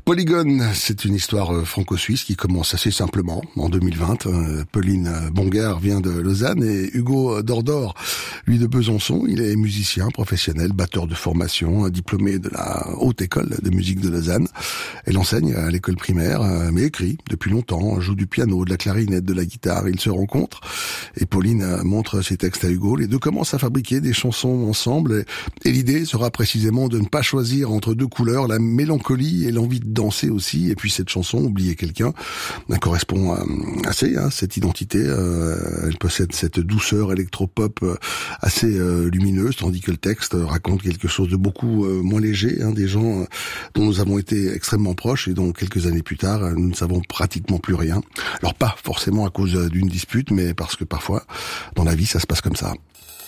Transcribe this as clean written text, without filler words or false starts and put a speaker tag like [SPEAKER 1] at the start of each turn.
[SPEAKER 1] Polygone, c'est une histoire franco-suisse qui commence assez simplement en 2020. Pauline Bongard vient de Lausanne et Hugo Dordor, lui de Besançon. Il est musicien professionnel, batteur de formation, diplômé de la Haute École de musique de Lausanne. Elle enseigne à l'école primaire, mais écrit depuis longtemps, joue du piano, de la clarinette, de la guitare. Ils se rencontrent et Pauline montre ses textes à Hugo. Les deux commencent à fabriquer des chansons ensemble et l'idée sera précisément de ne pas choisir entre deux couleurs, la mélancolie et l'envie de danser aussi. Et puis cette chanson, Oublier quelqu'un, correspond assez à cette identité. Elle possède cette douceur électropop assez lumineuse, tandis que le texte raconte quelque chose de beaucoup moins léger, des gens dont nous avons été extrêmement proches et dont quelques années plus tard, nous ne savons pratiquement plus rien. Alors pas forcément à cause d'une dispute, mais parce que parfois, dans la vie, ça se passe comme ça.